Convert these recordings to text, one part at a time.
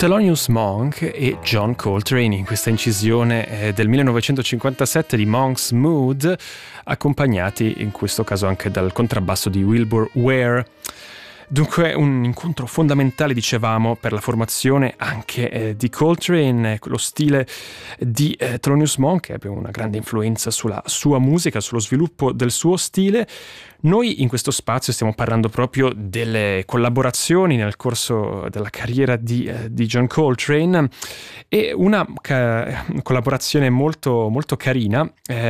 Thelonious Monk e John Coltrane in questa incisione del 1957 di Monk's Mood, accompagnati in questo caso anche dal contrabbasso di Wilbur Ware. Dunque un incontro fondamentale, dicevamo, per la formazione anche di Coltrane, lo stile di Thelonious Monk ebbe una grande influenza sulla sua musica, sullo sviluppo del suo stile. Noi in questo spazio stiamo parlando proprio delle collaborazioni nel corso della carriera di John Coltrane, e una collaborazione molto, molto carina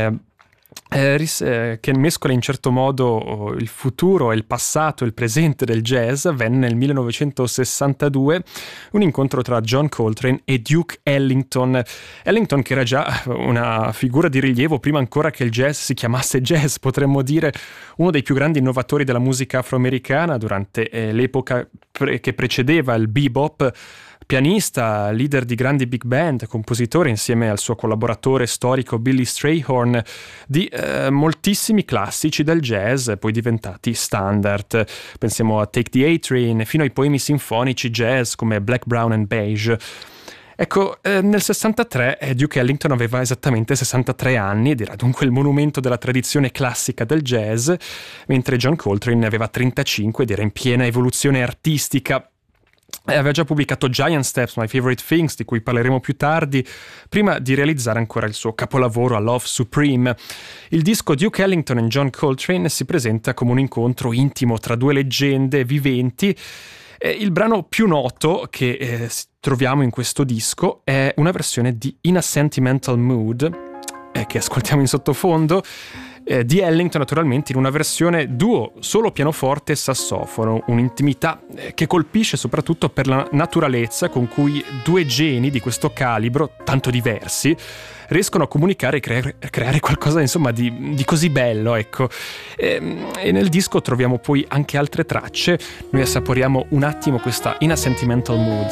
che mescola in certo modo il futuro e il passato e il presente del jazz. Avvenne nel 1962 un incontro tra John Coltrane e Duke Ellington, che era già una figura di rilievo prima ancora che il jazz si chiamasse jazz, potremmo dire uno dei più grandi innovatori della musica afroamericana durante l'epoca che precedeva il bebop. Pianista, leader di grandi big band, compositore insieme al suo collaboratore storico Billy Strayhorn di moltissimi classici del jazz poi diventati standard. Pensiamo a Take the A-Train fino ai poemi sinfonici jazz come Black, Brown and Beige. Ecco, nel 63 Duke Ellington aveva esattamente 63 anni ed era dunque il monumento della tradizione classica del jazz, mentre John Coltrane ne aveva 35 ed era in piena evoluzione artistica. Aveva già pubblicato Giant Steps, My Favorite Things, di cui parleremo più tardi, prima di realizzare ancora il suo capolavoro A Love Supreme. Il disco Duke Ellington e John Coltrane si presenta come un incontro intimo tra due leggende viventi. Il brano più noto che troviamo in questo disco è una versione di In a Sentimental Mood, che ascoltiamo in sottofondo, di Ellington, naturalmente in una versione duo, solo pianoforte e sassofono, un'intimità che colpisce soprattutto per la naturalezza con cui due geni di questo calibro, tanto diversi, riescono a comunicare e creare qualcosa insomma di così bello, ecco. E nel disco troviamo poi anche altre tracce. Noi assaporiamo un attimo questa In a Sentimental Mood.